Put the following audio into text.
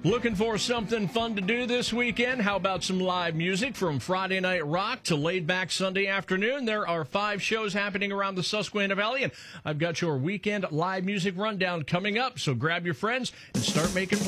Looking for something fun to do this weekend? How about some live music from Friday Night Rock to laid-back Sunday afternoon? There are 5 shows happening around the Susquehanna Valley, and I've got your weekend live music rundown coming up. So grab your friends and start making